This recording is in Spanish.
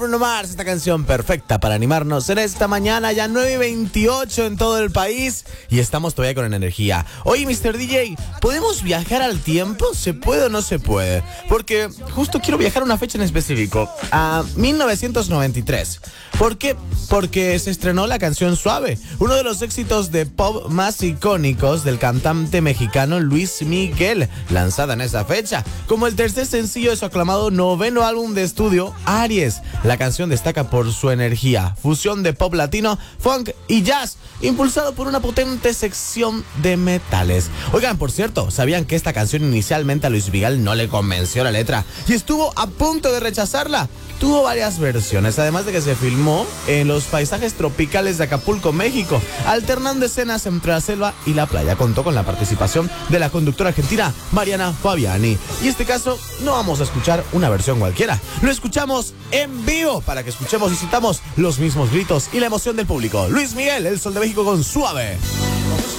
Bruno Mars, esta canción perfecta para animarnos en esta mañana, ya 9:28 en todo el país y estamos todavía con energía. Oye, Mr. DJ, ¿podemos viajar al tiempo? ¿Se puede o no se puede? Porque justo quiero viajar a una fecha en específico, a 1993. ¿Por qué? Porque se estrenó la canción Suave, uno de los éxitos de pop más icónicos del cantante mexicano Luis Miguel, lanzada en esa fecha, como el tercer sencillo de su aclamado noveno álbum de estudio, Aries. La canción destaca por su energía, fusión de pop latino, funk y jazz, impulsado por una potente sección de metales. Oigan, por cierto, ¿sabían que esta canción inicialmente a Luis Miguel no le convenció la letra y estuvo a punto de rechazarla? Tuvo varias versiones, además de que se filmó en los paisajes tropicales de Acapulco, México, alternando escenas entre la selva y la playa. Contó con la participación de la conductora argentina Mariana Fabiani. Y en este caso no vamos a escuchar una versión cualquiera, lo escuchamos en vivo para que escuchemos y sintamos los mismos gritos y la emoción del público. Luis Miguel, el Sol de México con Suave.